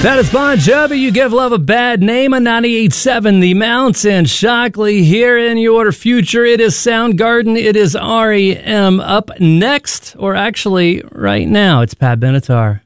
That is Bon Jovi. You Give Love a Bad Name on 98.7 The Mountain. Shockley here in your future. It is Soundgarden. It is REM. Up next, or actually right now, it's Pat Benatar.